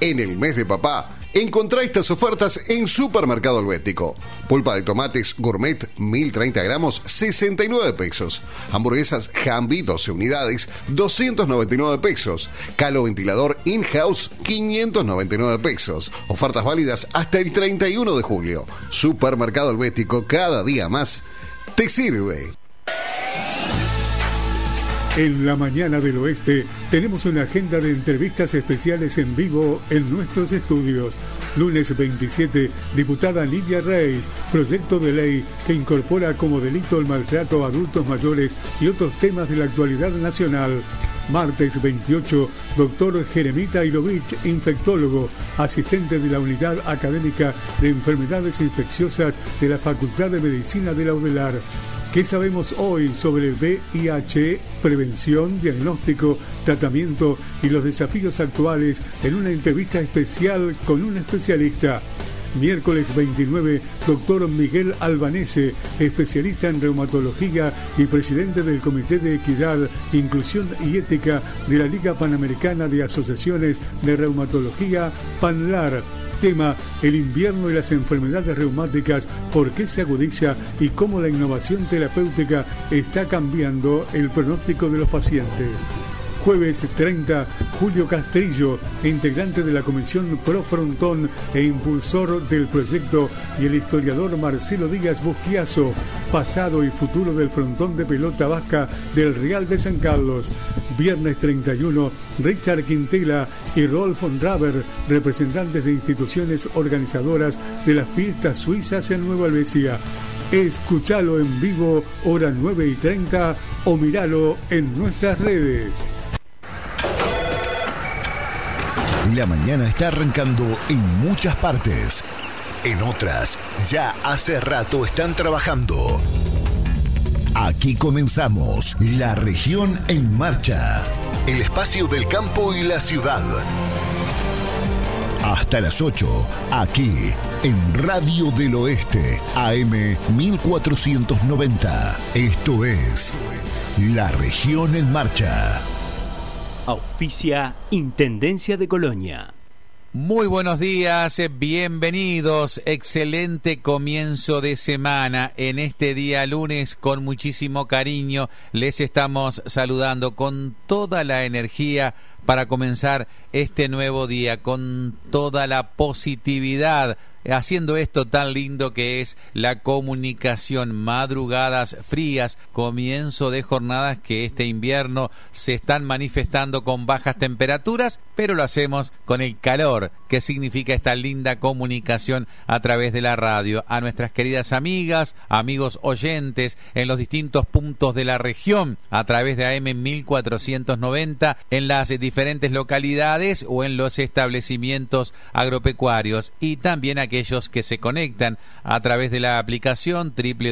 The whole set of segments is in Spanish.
En el mes de papá, encontrá estas ofertas en Supermercado Helvético. Pulpa de tomates gourmet, 1030 gramos, 69 pesos. Hamburguesas Hamby, 12 unidades, 299 pesos. Calo ventilador in-house, 599 pesos. Ofertas válidas hasta el 31 de julio. Supermercado Helvético, cada día más te sirve. En la mañana del oeste tenemos una agenda de entrevistas especiales en vivo en nuestros estudios. Lunes 27, diputada Lidia Reis, proyecto de ley que incorpora como delito el maltrato a adultos mayores y otros temas de la actualidad nacional. Martes 28, doctor Jeremita Ilovich, infectólogo, asistente de la Unidad Académica de Enfermedades Infecciosas de la Facultad de Medicina de la UDELAR. ¿Qué sabemos hoy sobre el VIH, prevención, diagnóstico, tratamiento y los desafíos actuales en una entrevista especial con un especialista? Miércoles 29, doctor Miguel Albanese, especialista en reumatología y presidente del Comité de Equidad, Inclusión y Ética de la Liga Panamericana de Asociaciones de Reumatología, PANLAR. Tema: el invierno y las enfermedades reumáticas, por qué se agudiza y cómo la innovación terapéutica está cambiando el pronóstico de los pacientes. Jueves 30, Julio Castrillo, integrante de la Comisión Pro Frontón e impulsor del proyecto, y el historiador Marcelo Díaz Busquiazo, pasado y futuro del frontón de pelota vasca del Real de San Carlos. Viernes 31, Richard Quintela y Rolf von Raber, representantes de instituciones organizadoras de las fiestas suizas en Nueva Helvecia. Escúchalo en vivo, hora 9:30, o míralo en nuestras redes. La mañana está arrancando en muchas partes. En otras, ya hace rato están trabajando. Aquí comenzamos La Región en Marcha. El espacio del campo y la ciudad. Hasta las 8, aquí en Radio del Oeste, AM 1490. Esto es La Región en Marcha. Auspicia Intendencia de Colonia. Muy buenos días, bienvenidos, excelente comienzo de semana. En este día lunes, con muchísimo cariño, les estamos saludando con toda la energía para comenzar este nuevo día, con toda la positividad, haciendo esto tan lindo que es la comunicación. Madrugadas frías, comienzo de jornadas que este invierno se están manifestando con bajas temperaturas, pero lo hacemos con el calor que significa esta linda comunicación a través de la radio. A nuestras queridas amigas, amigos oyentes en los distintos puntos de la región, a través de AM 1490, en las diferentes localidades o en los establecimientos agropecuarios, y también aquellos que se conectan a través de la aplicación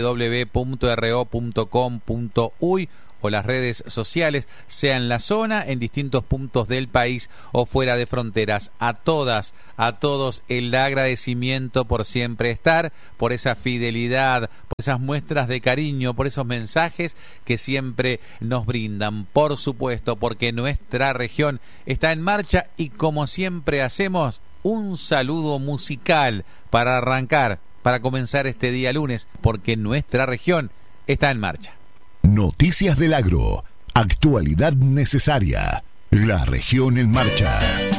www.ro.com.uy o las redes sociales, sea en la zona, en distintos puntos del país o fuera de fronteras. A todas, a todos, el agradecimiento por siempre estar, por esa fidelidad, por esas muestras de cariño, por esos mensajes que siempre nos brindan. Por supuesto, porque nuestra región está en marcha, y como siempre hacemos, un saludo musical para arrancar, para comenzar este día lunes, porque nuestra región está en marcha. Noticias del agro, actualidad necesaria. La Región en Marcha.